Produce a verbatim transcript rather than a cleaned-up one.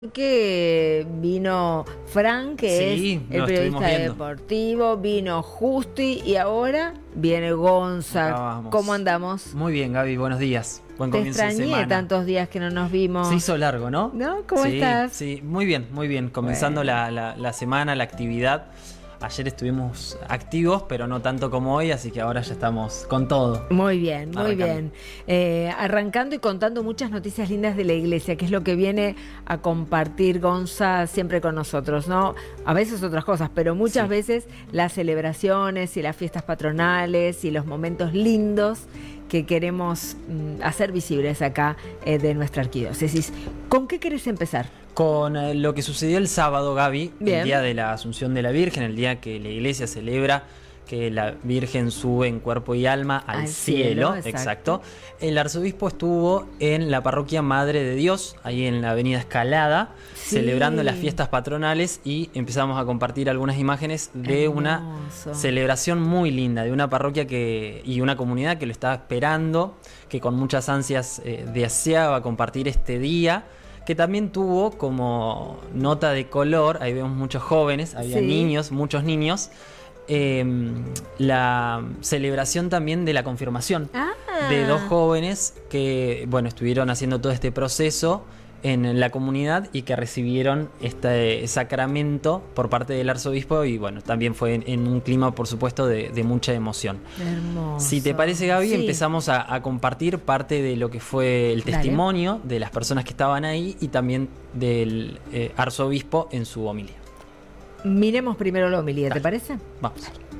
Que vino Fran, que Sí, es el lo estuvimos periodista viendo. deportivo, vino Justi y ahora viene Acá Gonza. vamos. ¿Cómo andamos? Muy bien, Gaby, buenos días. Buen Te comienzo de extrañé semana. tantos días que no nos vimos. Se hizo largo, ¿no? ¿No? ¿Cómo sí, estás? Sí, muy bien, muy bien. Comenzando Bueno. la, la, la semana, la actividad. Ayer estuvimos activos, pero no tanto como hoy, así que ahora ya estamos con todo. Muy bien, muy Arrancando. bien. Eh, arrancando y contando muchas noticias lindas de la iglesia, que es lo que viene a compartir Gonza siempre con nosotros, ¿no? A veces otras cosas, pero muchas Sí. veces las celebraciones y las fiestas patronales y los momentos lindos que queremos mm, hacer visibles acá eh, de nuestra arquidiócesis. ¿Con qué querés empezar? Con eh, lo que sucedió el sábado, Gaby, Bien. el día de la Asunción de la Virgen, el día que la iglesia celebra que la Virgen sube en cuerpo y alma al, Al cielo, cielo, exacto. exacto. El arzobispo estuvo en la parroquia Madre de Dios, ahí en la avenida Escalada, Sí. celebrando las fiestas patronales, y empezamos a compartir algunas imágenes de una Hermoso. celebración muy linda, de una parroquia que y una comunidad que lo estaba esperando, que con muchas ansias eh, deseaba compartir este día, que también tuvo como nota de color, ahí vemos muchos jóvenes, había Sí. niños, muchos niños, eh, la celebración también de la confirmación Ah. de dos jóvenes que, bueno, estuvieron haciendo todo este proceso en la comunidad y que recibieron este sacramento por parte del arzobispo, y bueno, también fue en, en un clima, por supuesto, de, de mucha emoción. Hermoso. Si te parece, Gaby, Sí. empezamos a, a compartir parte de lo que fue el Dale. testimonio de las personas que estaban ahí y también del eh, arzobispo en su homilia. Miremos primero la homilía, ¿te Dale. parece? Vamos.